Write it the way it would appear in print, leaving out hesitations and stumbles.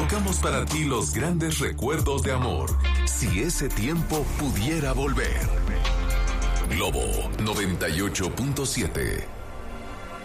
evocamos para ti los grandes recuerdos de amor. Si ese tiempo pudiera volver. Globo 98.7.